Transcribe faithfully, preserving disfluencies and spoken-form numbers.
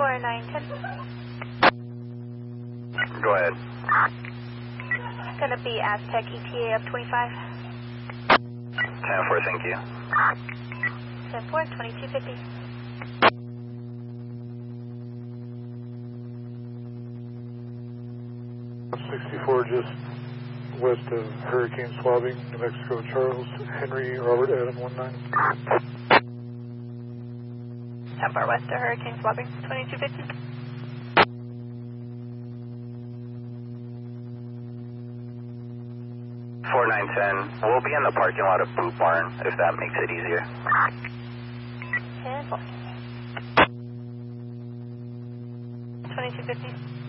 four nine ten. Go ahead. Gonna be Aztec E T A of twenty-five. ten four, thank you. ten four, twenty-two fifty. sixty-four just west of Hurricane Swabbing, New Mexico, Charles, Henry, Robert, Adam, one nine. ten four west of Hurricane Swabbing, twenty-two fifty. four nine ten, we'll be in the parking lot of Boot Barn, if that makes it easier. ten four. twenty-two fifty.